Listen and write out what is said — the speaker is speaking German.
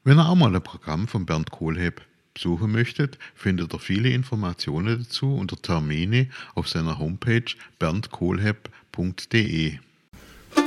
Wenn ihr auch mal ein Programm von Bernd Kohlhepp besuchen möchtet, findet ihr viele Informationen dazu unter Termine auf seiner Homepage berndkohlhepp.de.